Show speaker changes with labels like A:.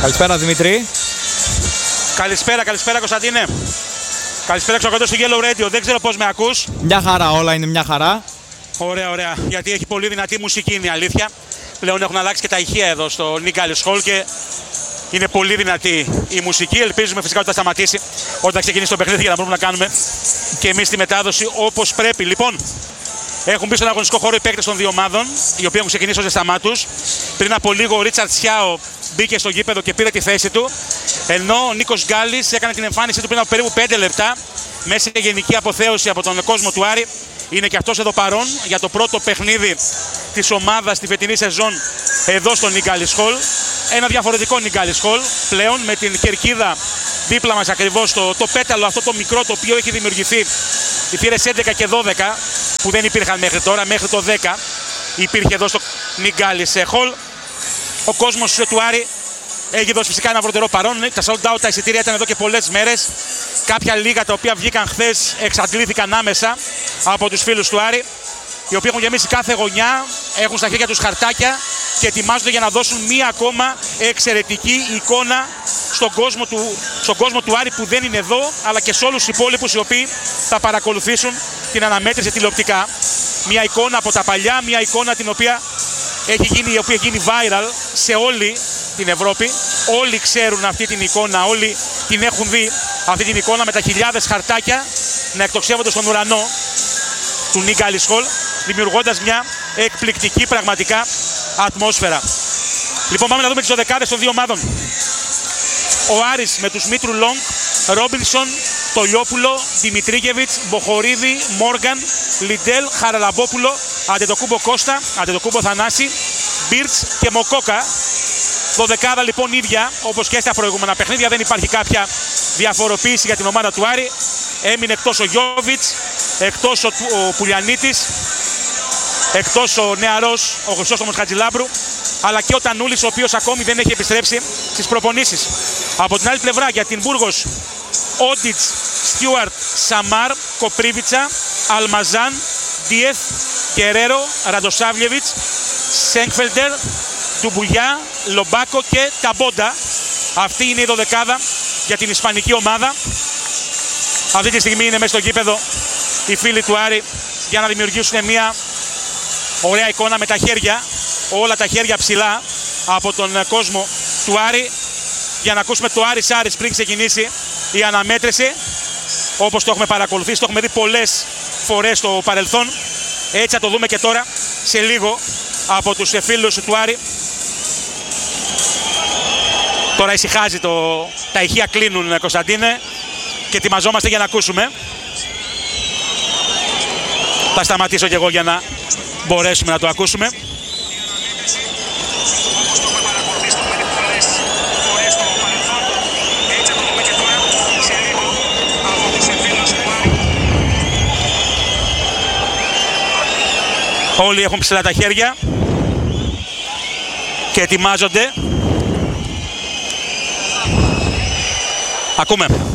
A: Καλησπέρα Δημήτρη.
B: Καλησπέρα Κωνσταντίνε. Καλησπέρα εξωκοντό στο Yellow Radio. Δεν ξέρω πώς με ακούς.
A: Μια χαρά, όλα είναι μια χαρά.
B: Ωραία. Γιατί έχει πολύ δυνατή μουσική, είναι η αλήθεια. Πλέον έχουν αλλάξει και τα ηχεία εδώ στο Nick Hall και είναι πολύ δυνατή η μουσική. Ελπίζουμε φυσικά ότι θα σταματήσει όταν ξεκινήσει το παιχνίδι για να μπορούμε να κάνουμε και εμείς τη μετάδοση όπως πρέπει. Λοιπόν, έχουν μπει στον αγωνιστικό χώρο οι παίκτες των δύο ομάδων, οι οποίοι έχουν ξεκινήσει ως ζεσταμά τους. Πριν από λίγο ο Ρίτσαρτ Σιάο μπήκε στο γήπεδο και πήρε τη θέση του. Ενώ ο Νίκος Γκάλης έκανε την εμφάνισή του πριν από περίπου 5 λεπτά. Μέσα σε γενική αποθέωση από τον κόσμο του Άρη. Είναι και αυτός εδώ παρόν για το πρώτο παιχνίδι της ομάδας στη φετινή σεζόν εδώ στο Nick Hall. Ένα διαφορετικό Nick Hall πλέον με την κερκίδα δίπλα μας ακριβώς, το πέταλο αυτό το μικρό το οποίο έχει δημιουργηθεί. Οι θύρες 11 και 12 που δεν υπήρχαν μέχρι τώρα, μέχρι το 10 υπήρχε εδώ στο Nick Hall. Ο κόσμος του Άρη έχει δώσει φυσικά ένα βροντερό παρόν. Τα sold out, τα εισιτήρια ήταν εδώ και πολλές μέρες. Κάποια λίγα τα οποία βγήκαν χθες εξαντλήθηκαν άμεσα από τους φίλους του Άρη, οι οποίοι έχουν γεμίσει κάθε γωνιά, έχουν στα χέρια τους χαρτάκια και ετοιμάζονται για να δώσουν μία ακόμα εξαιρετική εικόνα στον κόσμο του Άρη που δεν είναι εδώ, αλλά και σε όλους τους υπόλοιπους οι οποίοι θα παρακολουθήσουν την αναμέτρηση τηλεοπτικά. Μία εικόνα από τα παλιά, μία εικόνα η οποία έχει γίνει viral σε όλη την Ευρώπη. Όλοι ξέρουν αυτή την εικόνα, όλοι την έχουν δει αυτή την εικόνα με τα χιλιάδες χαρτάκια να εκτοξεύονται στον ουρανό του Nick Hall, δημιουργώντας μια εκπληκτική πραγματικά ατμόσφαιρα. Λοιπόν, πάμε να δούμε τις οδεκάδες των δύο ομάδων. Ο Άρης με τους Μήτρου Λόγκ, Ρόμπινσον, Τολιόπουλο, Δημητρίγεβιτς, Μποχορίδη, Μόργαν, Λιντέλ, Χαραλαμπόπουλο, Αντετοκούμπο Κώστα, Αντετοκούμπο Θανάση, Μπίρτς και Μοκόκα. Δωδεκάδα λοιπόν ίδια όπως και στα προηγούμενα παιχνίδια, δεν υπάρχει κάποια διαφοροποίηση για την ομάδα του Άρη. Έμεινε εκτός ο Γιώβιτς, εκτός ο Πουλιανίτης, εκτός ο νεαρός, ο Χρυσόστομος Χατζηλάμπρου, αλλά και ο Τανούλης, ο οποίος ακόμη δεν έχει επιστρέψει στις προπονήσεις. Από την άλλη πλευρά για την Μπούργος, Όντιτς, Στιούαρτ, Σαμάρ, Κοπρίβιτσα, Αλμαζάν, Ντίεθ, Γκερέρο, Ραντοσάβλιεβιτς, Σέγκφελντερ, Ντουμπουλιά, Λομπάκο και Ταμπόντα. Αυτή είναι η δωδεκάδα για την ισπανική ομάδα. Αυτή τη στιγμή είναι μέσα στο γήπεδο οι φίλοι του Άρη για να δημιουργήσουν μια ωραία εικόνα με τα χέρια, όλα τα χέρια ψηλά από τον κόσμο του Άρη, για να ακούσουμε το Άρης Άρης πριν ξεκινήσει η αναμέτρηση. Όπως το έχουμε παρακολουθήσει, το έχουμε δει πολλές φορές στο παρελθόν. Έτσι θα το δούμε και τώρα σε λίγο από τους φίλους του Άρη. Τώρα ησυχάζει τα ηχεία κλείνουν, Κωνσταντίνε, και ετοιμαζόμαστε για να ακούσουμε. Θα σταματήσω κι εγώ για να μπορέσουμε να το ακούσουμε. Όλοι έχουν ψηλά τα χέρια και ετοιμάζονται. Ακούμε.